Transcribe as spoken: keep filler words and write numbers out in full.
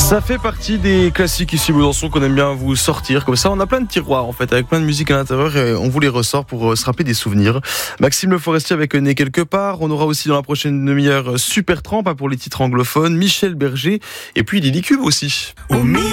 Ça fait partie des classiques ici Besançon qu'on aime bien vous sortir. Comme ça, on a plein de tiroirs en fait avec plein de musique à l'intérieur et on vous les ressort pour se rappeler des souvenirs. Maxime Le Forestier avec Né quelque part. On aura aussi dans la prochaine demi-heure Super Tramp pour les titres anglophones, Michel Berger et puis Lily Cube aussi.